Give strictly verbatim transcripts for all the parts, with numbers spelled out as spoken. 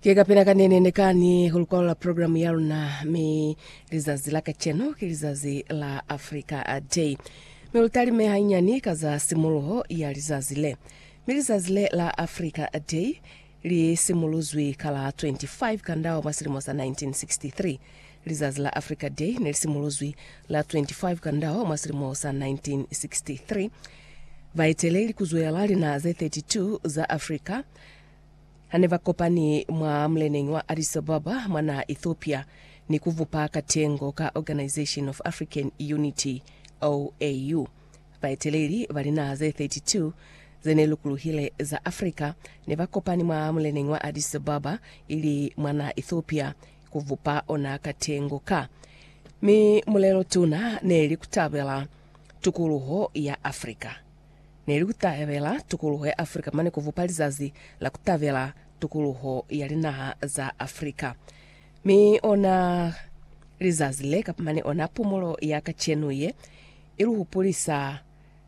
Kega pena kanene nekani hulukolo la programu yalu na mi lizazi la kacheno kilizazi la Africa Day. Mi ulitari me hainyani kaza simuluho ya lizazi le. Mi lizazi le la Africa Day li simuluzwi kala twenty-five kandao masirimosa nineteen sixty-three. Lizazi la Africa Day ni simuluzwi la twenty-five kandao masirimosa nineteen sixty-three. Vaitele ili kuzuela na Z thirty-two za Afrika. Haneva kopani mwa mlenengi wa Addis Ababa mwana Ethiopia ni kuvupa katengo ka Organization of African Unity O A U. Vaiteleli valina Z thirty-two zene lukuluhile za Afrika neva kopani mwa mlenengi wa Addis Ababa ili mwana Ethiopia kuvupa ona katengo ka. Mi mulelo tuna neli kutabela tukuluho ya Afrika. Neli kutabela tukuluho ya Afrika mane kuvupa lizazi la kutavela tukuluho yalinaha za Afrika. Mi ona lizazi le kapamane ona pumulo ya kachenuye iluhupulisa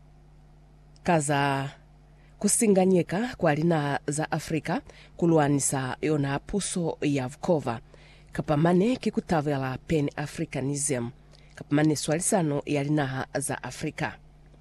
kaza kusinganyika kwa linaha za Afrika kuluanisa yona puso ya vkova. Kapamane kikutavela Pan-Africanism. Kapamane swalisano yalinaha za Afrika.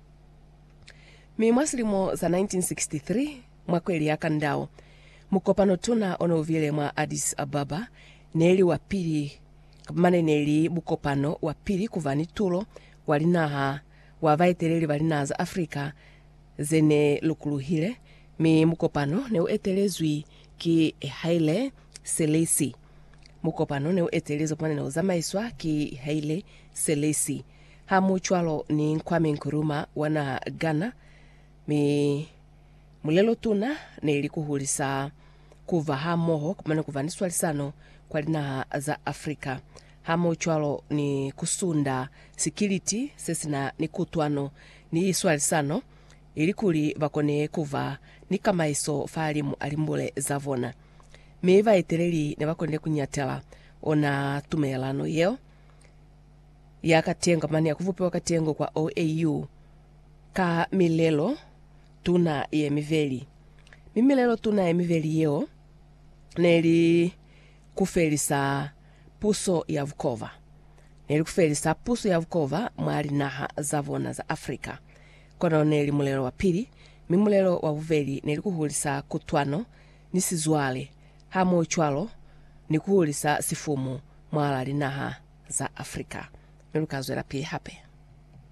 Mi mwasilimo za nineteen sixty-three mwakweli ya kandao. Mukopano tuna ono vile mwa Addis Ababa neli wapili kapamane neli mukopano wapili kuvani tulo walinaha wavaiteleli walina za Afrika zene lukuluhile. Mi mukopano neu etelezwi ki Haile Selassie. Mukopano neu etelezo pwane neu zamaiswa ki Haile Selassie. Hamu chwalo ni Kwame Nkrumah wana Ghana. Mi mulelo tuna neli kuhulisa kuva hamoho kumane kuvani swalisano kwa lina za Afrika. Hamo chwalo ni kusunda security sesina ni kutuano ni swalisano ilikuli vakone kuva ni kama iso falimu alimbule zavona. Meiva eteleli ne vakone kunyatela ona tumelano yeo ya katengo mani ya kuvupewa katengo kwa O A U ka milelo tuna ye miveli. Mimilelo tuna ye miveli yeo neli kufelisa puso ya vkova. Neli kufelisa puso ya vkova mwali naha zavona za Afrika. Kono neli mulelo wa pili, mimulelo wa uveli neli kuhulisa kutuano nisizwale. Hamo chwalo ni kuhulisa sifumu mwala linaha za Afrika. Nelu kazo la pili hape.